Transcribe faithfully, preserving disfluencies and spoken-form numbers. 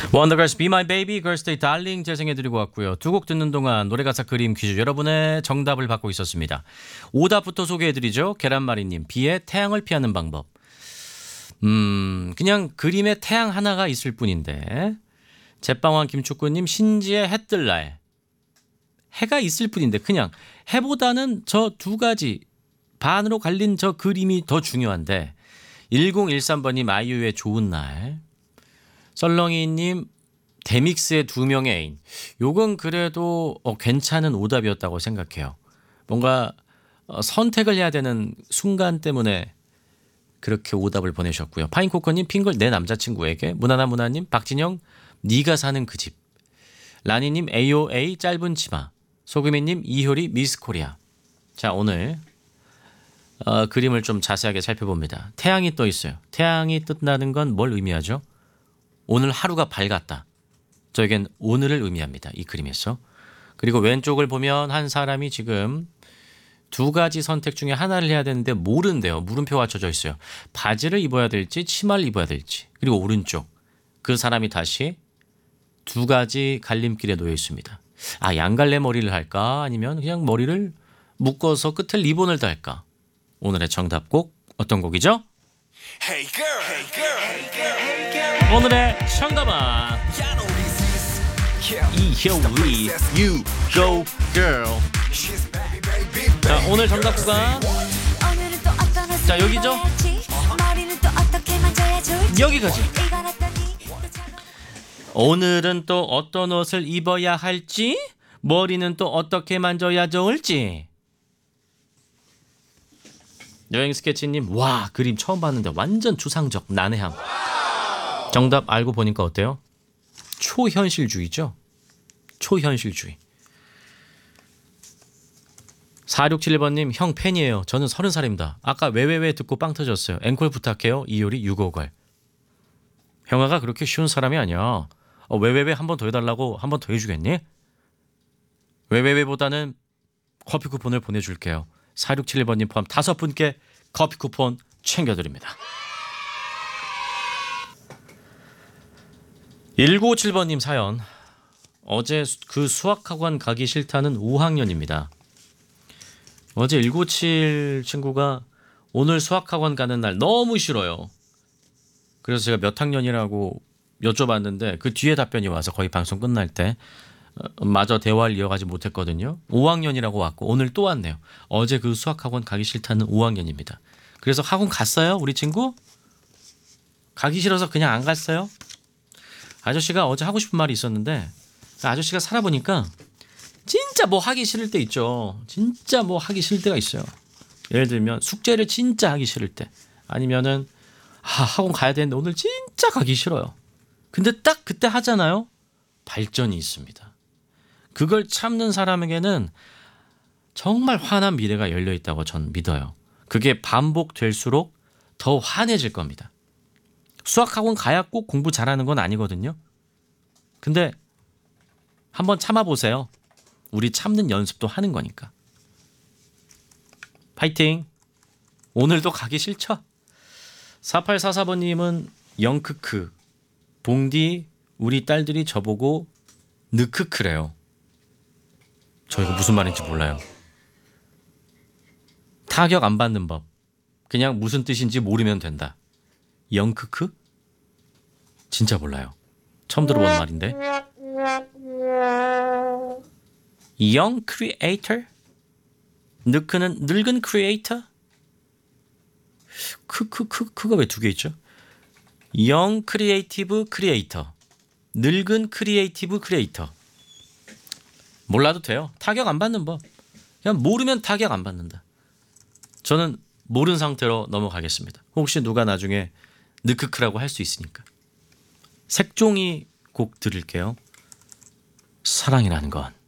원더걸스 Be My Baby, 걸스데이 달링 재생해드리고 왔고요. 두 곡 듣는 동안 노래가사 그림 퀴즈 여러분의 정답을 받고 있었습니다. 오답부터 소개해드리죠. 계란말이님, 비의 태양을 피하는 방법. 음, 그냥 그림에 태양 하나가 있을 뿐인데. 제빵왕 김축구님, 신지의 해 뜰 날. 해가 있을 뿐인데 그냥 해보다는 저 두 가지 반으로 갈린 저 그림이 더 중요한데. 일공일삼 번님 아이유의 좋은 날. 썰렁이님 데믹스의 두 명의 애인. 요건 그래도 어, 괜찮은 오답이었다고 생각해요. 뭔가 어, 선택을 해야 되는 순간 때문에 그렇게 오답을 보내셨고요. 파인코커님 핑글 내 남자친구에게. 무나나 무나님 박진영 네가 사는 그 집. 라니님 에이오에이 짧은 치마. 소금이님 이효리 미스코리아. 자, 오늘 어, 그림을 좀 자세하게 살펴봅니다. 태양이 떠 있어요. 태양이 뜬다는 건 뭘 의미하죠? 오늘 하루가 밝았다. 저에겐 오늘을 의미합니다. 이 그림에서. 그리고 왼쪽을 보면 한 사람이 지금 두 가지 선택 중에 하나를 해야 되는데 모른대요. 물음표가 쳐져 있어요. 바지를 입어야 될지 치마를 입어야 될지. 그리고 오른쪽 그 사람이 다시 두 가지 갈림길에 놓여 있습니다. 아, 양갈래 머리를 할까? 아니면 그냥 머리를 묶어서 끝에 리본을 달까? 오늘의 정답곡 어떤 곡이죠? Hey girl, hey girl, hey girl, hey girl. 오늘의 정답은 이효리 You Go Girl. 자, 오늘 정답 구간 자, 여기죠? 여기까지. 오늘은 또 어떤 옷을 입어야 할지, 머리는 또 어떻게 만져야 좋을지. 여행 스케치님, 와, 그림 처음 봤는데 완전 추상적 난해함. 정답 알고 보니까 어때요? 초현실주의죠? 초현실주의. 사육칠일 번님, 형 팬이에요. 저는 서른 살입니다. 아까 왜왜왜 듣고 빵 터졌어요. 앵콜 부탁해요. 이효리 유고걸. 형아가 그렇게 쉬운 사람이 아니야. 어, 왜왜왜 한 번 더 해달라고 한 번 더 해주겠니? 왜왜왜보다는 커피 쿠폰을 보내줄게요. 사육칠일 번님 포함 다섯 분께 커피 쿠폰 챙겨드립니다. 일구오칠 번님 사연. 어제 그 수학학원 가기 싫다는 오 학년입니다. 어제 일구오칠 친구가 오늘 수학학원 가는 날 너무 싫어요. 그래서 제가 몇 학년이라고 여쭤봤는데 그 뒤에 답변이 와서 거의 방송 끝날 때 마저 대화를 이어가지 못했거든요. 오 학년이라고 왔고 오늘 또 왔네요. 어제 그 수학학원 가기 싫다는 오 학년입니다. 그래서 학원 갔어요? 우리 친구? 가기 싫어서 그냥 안 갔어요? 아저씨가 어제 하고 싶은 말이 있었는데 아저씨가 살아보니까 진짜 뭐 하기 싫을 때 있죠. 진짜 뭐 하기 싫을 때가 있어요. 예를 들면 숙제를 진짜 하기 싫을 때, 아니면은 아, 학원 가야 되는데 오늘 진짜 가기 싫어요. 근데 딱 그때 하잖아요. 발전이 있습니다. 그걸 참는 사람에게는 정말 환한 미래가 열려 있다고 전 믿어요. 그게 반복될수록 더 환해질 겁니다. 수학학원 가야 꼭 공부 잘하는 건 아니거든요. 근데 한번 참아보세요. 우리 참는 연습도 하는 거니까. 파이팅. 오늘도 가기 싫죠? 사팔사사 번님은 영크크. 봉디 우리 딸들이 저보고 느크크래요. 저 이거 무슨 말인지 몰라요. 타격 안 받는 법. 그냥 무슨 뜻인지 모르면 된다. 영크크? 진짜 몰라요. 처음 들어본 말인데. Young creator? 느크는 늙은 크리에이터? 크크크 크가 왜 두 개 있죠? Young creative creator. 늙은 크리에이티브 크리에이터. 몰라도 돼요. 타격 안 받는 법. 그냥 모르면 타격 안 받는다. 저는 모르는 상태로 넘어가겠습니다. 혹시 누가 나중에 느크크라고 할 수 있으니까. 색종이 곡 들을게요. 사랑이라는 건